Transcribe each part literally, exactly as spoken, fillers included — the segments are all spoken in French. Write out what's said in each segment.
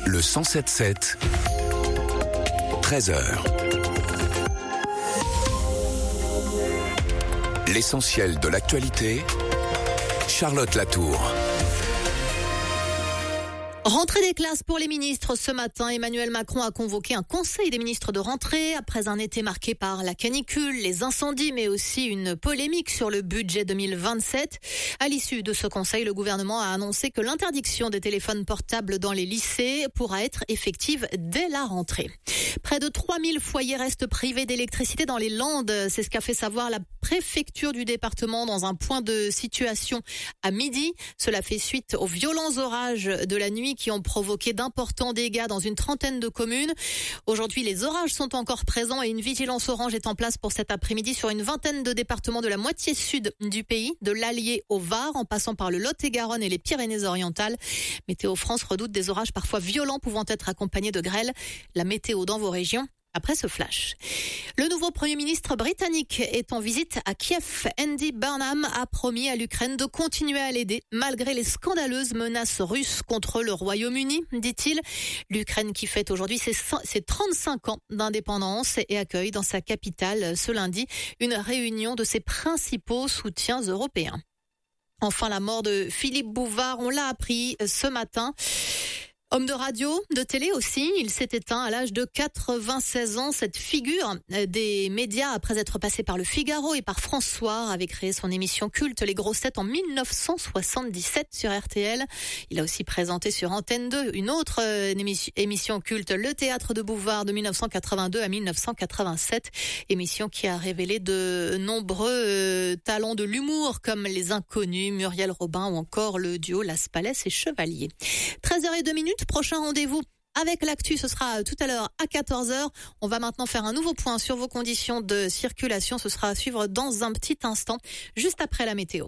Le cent sept sept, treize heures. L'essentiel de l'actualité, Charlotte Latour. Rentrée des classes pour les ministres ce matin. Emmanuel Macron a convoqué un conseil des ministres de rentrée après un été marqué par la canicule, les incendies, mais aussi une polémique sur le budget deux mille vingt-sept. À l'issue de ce conseil, le gouvernement a annoncé que l'interdiction des téléphones portables dans les lycées pourra être effective dès la rentrée. Près de trois mille foyers restent privés d'électricité dans les Landes. C'est ce qu'a fait savoir la préfecture du département dans un point de situation à midi. Cela fait suite aux violents orages de la nuit qui ont provoqué d'importants dégâts dans une trentaine de communes. Aujourd'hui, les orages sont encore présents et une vigilance orange est en place pour cet après-midi sur une vingtaine de départements de la moitié sud du pays, de l'Allier au Var, en passant par le Lot-et-Garonne et les Pyrénées-Orientales. Météo France redoute des orages parfois violents pouvant être accompagnés de grêle. La météo dans vos régions après ce flash. Le nouveau Premier ministre britannique est en visite à Kiev. Andy Burnham a promis à l'Ukraine de continuer à l'aider malgré les scandaleuses menaces russes contre le Royaume-Uni, dit-il. L'Ukraine qui fête aujourd'hui ses trente-cinq ans d'indépendance et accueille dans sa capitale ce lundi une réunion de ses principaux soutiens européens. Enfin, la mort de Philippe Bouvard, on l'a appris ce matin. Homme de radio, de télé aussi, il s'est éteint à l'âge de quatre-vingt-seize ans. Cette figure des médias, après être passé par Le Figaro et par François, avait créé son émission culte Les Grosses Têtes en mille neuf cent soixante-dix-sept sur R T L. Il a aussi présenté sur Antenne deux une autre émission culte, Le Théâtre de Bouvard de mille neuf cent quatre-vingt-deux à mille neuf cent quatre-vingt-sept. Émission qui a révélé de nombreux talents de l'humour comme Les Inconnus, Muriel Robin ou encore le duo Las Palais et Chevalier. treize heures zéro deux minutes. Prochain rendez-vous avec l'actu, ce sera tout à l'heure à quatorze heures. On va maintenant faire un nouveau point sur vos conditions de circulation. Ce sera à suivre dans un petit instant, juste après la météo.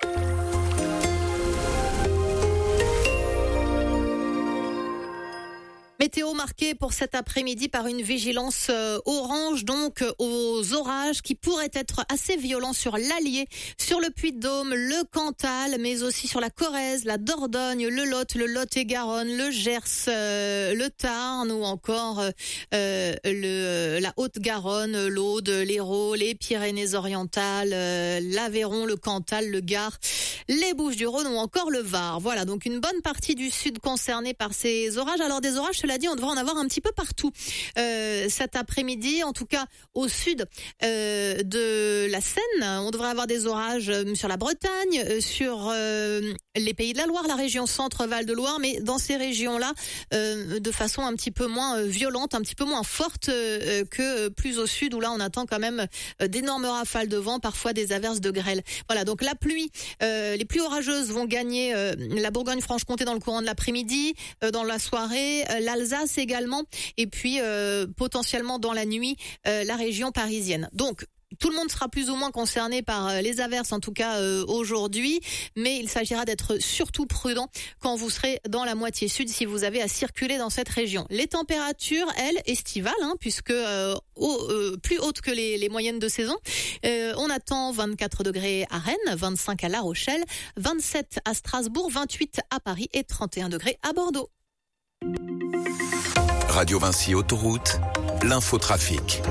Météo marquée pour cet après-midi par une vigilance euh, orange, donc euh, aux orages qui pourraient être assez violents sur l'Allier, sur le Puy-de-Dôme, le Cantal, mais aussi sur la Corrèze, la Dordogne, le Lot, le Lot-et-Garonne, le Gers, euh, le Tarn ou encore euh, le, la Haute-Garonne, l'Aude, l'Hérault, les Pyrénées-Orientales, euh, l'Aveyron, le Cantal, le Gard, les Bouches-du-Rhône ou encore le Var. Voilà, donc une bonne partie du sud concernée par ces orages. Alors des orages, cela dit, on devrait en avoir un petit peu partout euh, cet après-midi, en tout cas au sud euh, de la Seine. On devrait avoir des orages euh, sur la Bretagne, euh, sur euh, les Pays de la Loire, la région centre Val-de-Loire, mais dans ces régions-là, euh, de façon un petit peu moins euh, violente, un petit peu moins forte euh, que plus au sud, où là on attend quand même euh, d'énormes rafales de vent, parfois des averses de grêle. Voilà, donc la pluie, euh, les pluies orageuses vont gagner euh, la Bourgogne-Franche-Comté dans le courant de l'après-midi, euh, dans la soirée, euh, l'Alsace également, et puis euh, potentiellement dans la nuit, euh, la région parisienne. Donc, tout le monde sera plus ou moins concerné par les averses, en tout cas euh, aujourd'hui, mais il s'agira d'être surtout prudent quand vous serez dans la moitié sud si vous avez à circuler dans cette région. Les températures, elles, estivales, hein, puisque euh, au, euh, plus hautes que les, les moyennes de saison. Euh, on attend vingt-quatre degrés à Rennes, vingt-cinq à La Rochelle, vingt-sept à Strasbourg, vingt-huit à Paris et trente et un degrés à Bordeaux. Radio Vinci Autoroute, l'infotrafic.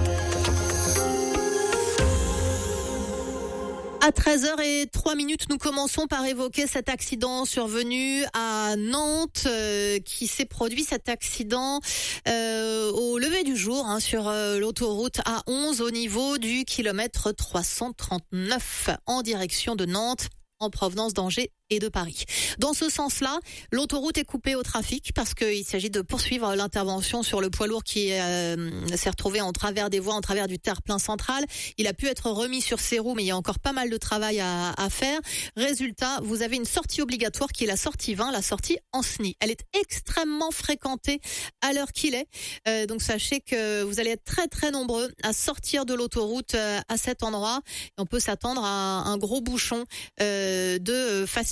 À treize heures zéro trois, nous commençons par évoquer cet accident survenu à Nantes euh, qui s'est produit, cet accident euh, au lever du jour hein, sur euh, l'autoroute A onze au niveau du kilomètre trois cent trente-neuf en direction de Nantes, en provenance d'Angers et de Paris. Dans ce sens-là, l'autoroute est coupée au trafic parce qu'il s'agit de poursuivre l'intervention sur le poids lourd qui euh, s'est retrouvé en travers des voies, en travers du terre-plein central. Il a pu être remis sur ses roues, mais il y a encore pas mal de travail à, à faire. Résultat, vous avez une sortie obligatoire qui est la sortie vingt, la sortie en S N I. Elle est extrêmement fréquentée à l'heure qu'il est. Euh, donc sachez que vous allez être très très nombreux à sortir de l'autoroute euh, à cet endroit. Et on peut s'attendre à un gros bouchon euh, de facile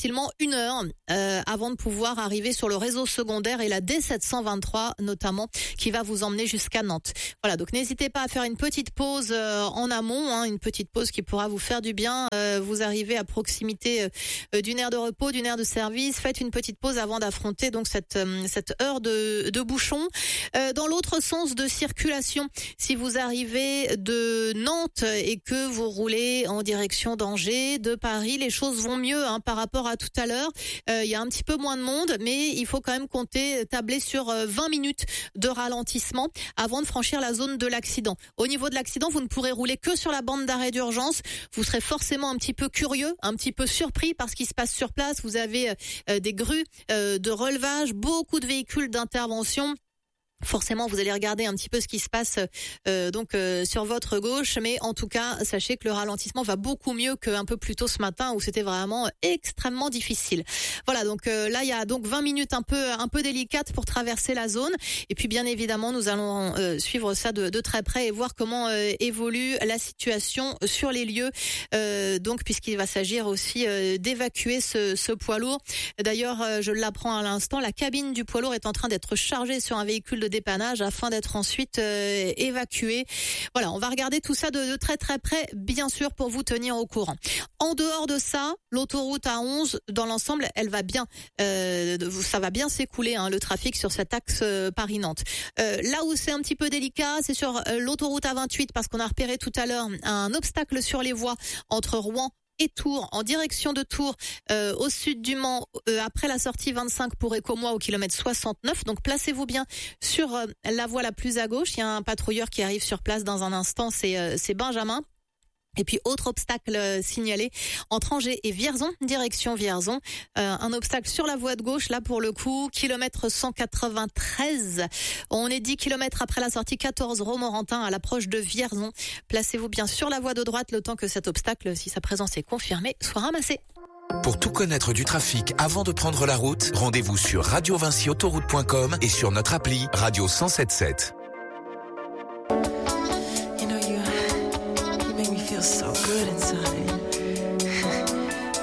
facilement une heure euh, avant de pouvoir arriver sur le réseau secondaire et la D sept cent vingt-trois notamment, qui va vous emmener jusqu'à Nantes. Voilà, donc n'hésitez pas à faire une petite pause euh, en amont, hein, une petite pause qui pourra vous faire du bien. Euh, vous arrivez à proximité euh, d'une aire de repos, d'une aire de service. Faites une petite pause avant d'affronter donc cette euh, cette heure de, de bouchon. Euh, dans l'autre sens de circulation, si vous arrivez de Nantes et que vous roulez en direction d'Angers, de Paris, les choses vont mieux hein, par rapport à tout à l'heure. Euh, il y a un petit peu moins de monde, mais il faut quand même compter, tabler sur euh, vingt minutes de ralentissement avant de franchir la zone de l'accident. Au niveau de l'accident, vous ne pourrez rouler que sur la bande d'arrêt d'urgence. Vous serez forcément un petit peu curieux, un petit peu surpris par ce qui se passe sur place. Vous avez euh, des grues euh, de relevage, beaucoup de véhicules d'intervention. Forcément, vous allez regarder un petit peu ce qui se passe euh, donc euh, sur votre gauche, mais en tout cas, sachez que le ralentissement va beaucoup mieux qu'un peu plus tôt ce matin où c'était vraiment extrêmement difficile. Voilà, donc euh, là il y a donc vingt minutes un peu un peu délicates pour traverser la zone, et puis bien évidemment nous allons euh, suivre ça de, de très près et voir comment euh, évolue la situation sur les lieux. Euh, donc puisqu'il va s'agir aussi euh, d'évacuer ce, ce poids lourd. D'ailleurs, euh, je l'apprends à l'instant, la cabine du poids lourd est en train d'être chargée sur un véhicule de dépannage afin d'être ensuite euh, évacué. Voilà, on va regarder tout ça de, de très très près, bien sûr, pour vous tenir au courant. En dehors de ça, l'autoroute A onze, dans l'ensemble, elle va bien, euh, ça va bien s'écouler, hein, le trafic sur cet axe euh, Paris-Nantes. Euh, là où c'est un petit peu délicat, c'est sur euh, l'autoroute A vingt-huit, parce qu'on a repéré tout à l'heure un obstacle sur les voies entre Rouen et Tours, en direction de Tours, euh, au sud du Mans, euh, après la sortie vingt-cinq pour Écomois au kilomètre soixante-neuf. Donc placez-vous bien sur euh, la voie la plus à gauche. Il y a un patrouilleur qui arrive sur place dans un instant, c'est euh, c'est Benjamin. Et puis autre obstacle euh, signalé entre Angers et Vierzon, direction Vierzon, euh, un obstacle sur la voie de gauche, là pour le coup, kilomètre cent quatre-vingt-treize. On est dix kilomètres après la sortie quatorze Romorantin à l'approche de Vierzon. Placez-vous bien sur la voie de droite le temps que cet obstacle, si sa présence est confirmée, soit ramassé. Pour tout connaître du trafic avant de prendre la route, rendez-vous sur radio vinci autoroute point com et sur notre appli Radio cent sept sept. So good inside.